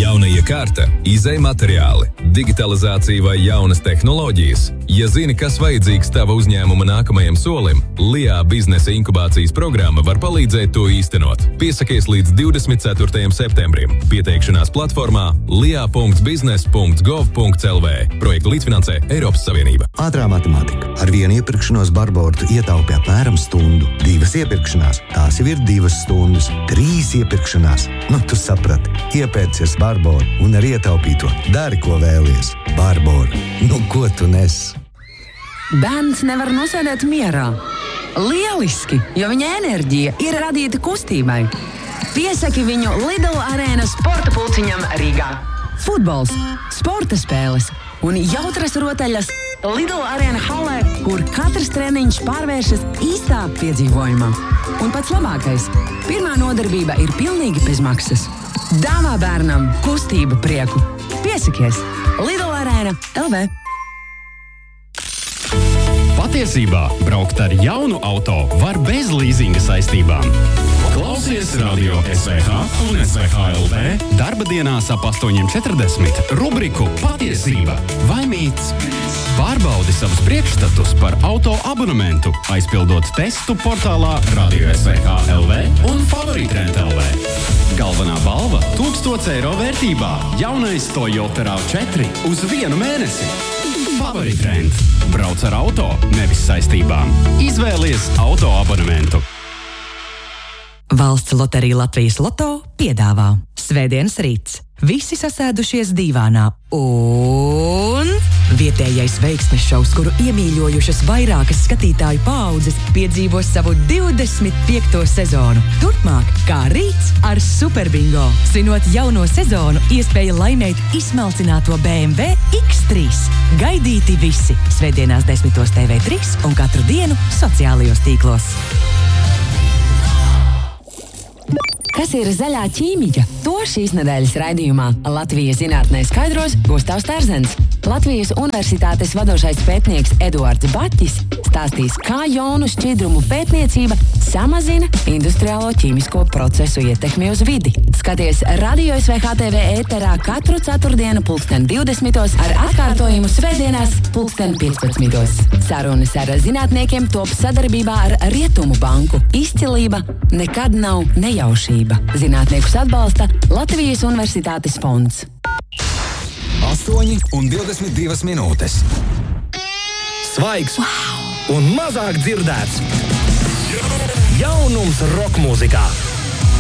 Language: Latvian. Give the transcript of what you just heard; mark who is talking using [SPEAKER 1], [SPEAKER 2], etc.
[SPEAKER 1] Jauna iekārta, izej materiāli, digitalizācija vai jaunas tehnoloģijas. Ja zini, kas vajadzīgs tava uzņēmuma nākamajam solim, LIA biznesa inkubācijas programma var palīdzēt to īstenot. Piesakies līdz 24. septembrim. Pieteikšanās platformā lia.biznes.gov.lv. Projektu līdzfinansē Eiropas Savienība.
[SPEAKER 2] Ātrā matemātika. Ar vienu iepirkšanos Barbora tu ietaupi apmēram stundu. 2 iepirkšanās, tās jau ir 2 stundas. 3 iepirkšanās, tu saprati. Iepērcies Barbora un ar ietaupīto dari, ko vēlies. Barbora, ko tu nes?
[SPEAKER 3] Bērns nevar nosēdēt mierā. Lieliski, jo viņa enerģija ir radīta kustībai. Piesaki viņu Lidl arēnas sporta pulciņam Rīgā. Futbols, sporta spēles un jautras rotaļas Lidl arēna halē, kur katrs treniņš pārvēršas īstā piedzīvojumā. Un pats labākais, pirmā nodarbība ir pilnīgi bez maksas. Dāvā bērnam kustību prieku. Piesakies Lidl arēna LV.
[SPEAKER 4] Patiesībā braukt ar jaunu auto var bez līzinga saistībām. Klausies Radio SVH un SVH LV darba dienās ap 8:40 rubriku Patiesība vai mīts. Pārbaudi savus priekšstatus par auto abonementu, aizpildot testu portālā Radio SVH LV un Favoritrent LV. Galvenā balva 1000 eiro vērtībā. Jaunais Toyota RAV4 uz 1 mēnesi. Favoritrent. Brauc ar auto, nevis saistībām. Izvēlies auto abonementu.
[SPEAKER 5] Valsts loterija Latvijas Loto piedāvā Svētdienas rīts. Visi sasēdušies dīvānā un vietējais veiksmes šovs, kuru iemīļojušas vairākas skatītāju paaudzes, piedzīvos savu 25. sezonu. Turpmāk, kā rīts ar Superbingo. Svinot jauno sezonu, iespēja laimēt izsmalcināto BMW X3. Gaidīti visi Svētdienās 10. TV3 un katru dienu sociālajos tīklos.
[SPEAKER 3] Kas ir zaļā ķīmija? To šīs nedēļas raidījumā Latvijas zinātnē skaidros Gustavs Terzens. Latvijas Universitātes vadošais pētnieks Eduards Baķis stāstīs, kā jonu šķidrumu pētniecība samazina industriālo ķīmisko procesu ietekmi uz vidi. Skaties Radio SVH TV ēterā katru ceturtdienu 20:20 ar atkārtojumu svētdienās 15:00. Sarunas ar zinātniekiem top sadarbībā ar Rietumu banku. Izcilība nekad nav nejaušība. Zinātniekus atbalsta Latvijas Universitātes fonds.
[SPEAKER 6] 8:22 minūtes. Svaigs un mazāk dzirdēts. Jaunums rokmūzikā.